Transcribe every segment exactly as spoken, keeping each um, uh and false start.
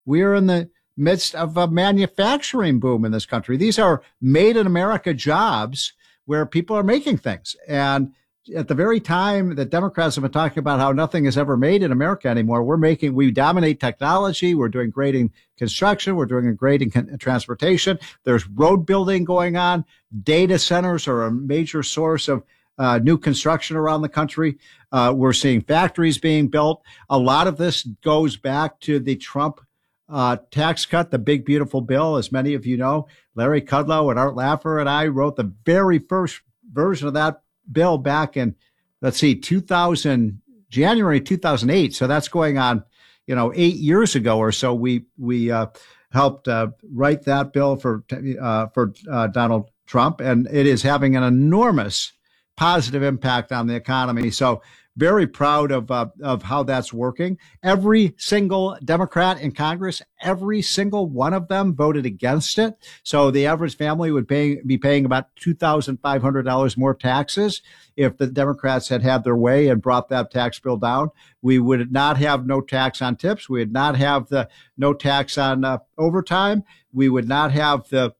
We are in the midst of a manufacturing boom in this country. These are made in America jobs where people are making things. And at the very time that Democrats have been talking about how nothing is ever made in America anymore, we're making, we dominate technology. We're doing great in construction. We're doing great in transportation. There's road building going on. Data centers are a major source of uh, new construction around the country. Uh, we're seeing factories being built. A lot of this goes back to the Trump uh, tax cut, the big, beautiful bill. As many of you know, Larry Kudlow and Art Laffer and I wrote the very first version of that bill back in, let's see, two thousand, January two thousand eight. So that's going on, you know, eight years ago or so. We we uh, helped uh, write that bill for uh, for uh, Donald Trump, and it is having an enormous positive impact on the economy. So very proud of uh, of how that's working. Every single Democrat in Congress, every single one of them voted against it. So the average family would pay, be paying about two thousand five hundred dollars more taxes if the Democrats had had their way and brought that tax bill down. We would not have no tax on tips. We would not have the no tax on uh, overtime. We would not have the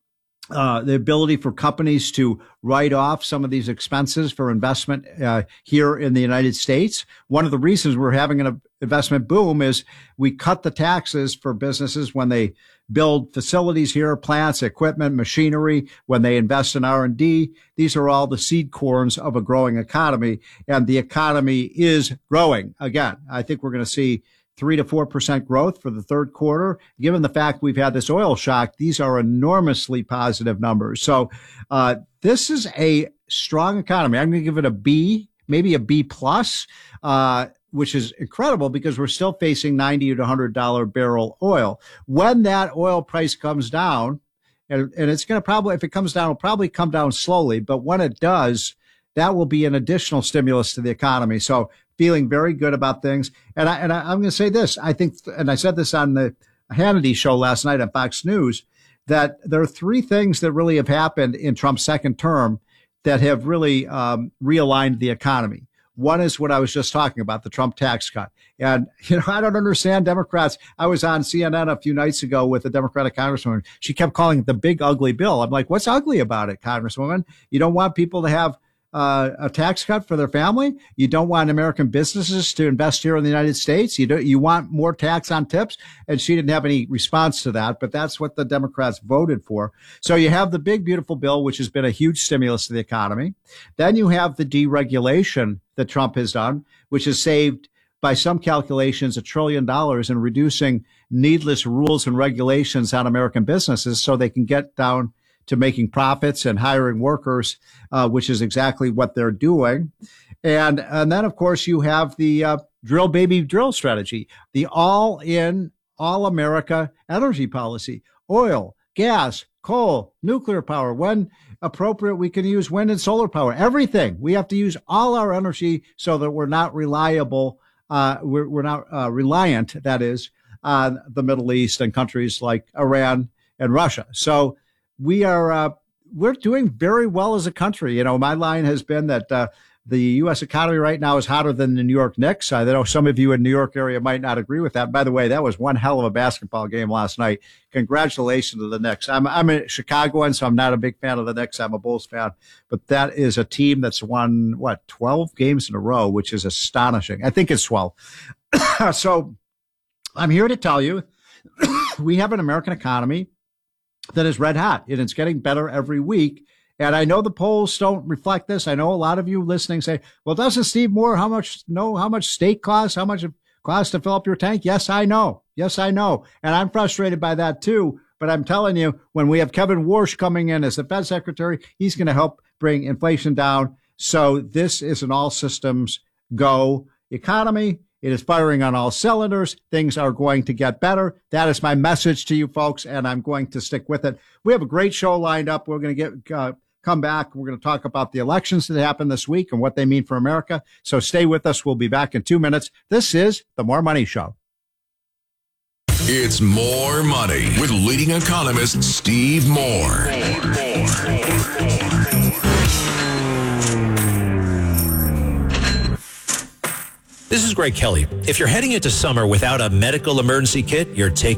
Uh, the ability for companies to write off some of these expenses for investment uh, here in the United States. One of the reasons we're having an investment boom is we cut the taxes for businesses when they build facilities here, plants, equipment, machinery, when they invest in R and D. These are all the seed corns of a growing economy, and the economy is growing. Again, I think we're going to see three to four percent growth for the third quarter. Given the fact we've had this oil shock, these are enormously positive numbers. So uh, this is a strong economy. I'm going to give it a B, maybe a B plus, uh, which is incredible because we're still facing ninety to one hundred dollars barrel oil. When that oil price comes down, and, and it's going to probably, if it comes down, it'll probably come down slowly. But when it does, that will be an additional stimulus to the economy. So feeling very good about things. And, I, and I, I'm going to say this. I think, and I said this on the Hannity show last night on Fox News, that there are three things that really have happened in Trump's second term that have really um, realigned the economy. One is what I was just talking about, the Trump tax cut. And, you know, I don't understand Democrats. I was on C N N a few nights ago with a Democratic congresswoman. She kept calling it the big ugly bill. I'm like, what's ugly about it, Congresswoman? You don't want people to have Uh, a tax cut for their family. You don't want American businesses to invest here in the United States. You don't, you want more tax on tips. And she didn't have any response to that, but that's what the Democrats voted for. So you have the big, beautiful bill, which has been a huge stimulus to the economy. Then you have the deregulation that Trump has done, which has saved, by some calculations, a trillion dollars in reducing needless rules and regulations on American businesses so they can get down to making profits and hiring workers, uh, which is exactly what they're doing. And, and then, of course, you have the uh, drill, baby, drill strategy, the all-in, all-America energy policy, oil, gas, coal, nuclear power. When appropriate, we can use wind and solar power, everything. We have to use all our energy so that we're not reliable, uh, we're, we're not uh, reliant, that is, on the Middle East and countries like Iran and Russia. So we are, uh, we're doing very well as a country. You know, my line has been that, uh, the U S economy right now is hotter than the New York Knicks. I know some of you in the New York area might not agree with that. By the way, that was one hell of a basketball game last night. Congratulations to the Knicks. I'm, I'm a Chicagoan, so I'm not a big fan of the Knicks. I'm a Bulls fan, but that is a team that's won, what, twelve games in a row, which is astonishing. I think it's twelve. So I'm here to tell you we have an American economy that is red hot, and it's getting better every week. And I know the polls don't reflect this. I know a lot of you listening say, well, doesn't Steve Moore how much know how much steak costs, how much it costs to fill up your tank? Yes, I know. Yes, I know. And I'm frustrated by that too. But I'm telling you, when we have Kevin Warsh coming in as the Fed secretary, he's going to help bring inflation down. So this is an all systems go economy. It is firing on all cylinders. Things are going to get better. That is my message to you folks, and I'm going to stick with it. We have a great show lined up. We're going to get uh, come back. We're going to talk about the elections that happened this week and what they mean for America. So stay with us. We'll be back in two minutes. This is the More Money Show. It's More Money with leading economist Steve Moore. This is Greg Kelly. If you're heading into summer without a medical emergency kit, you're taking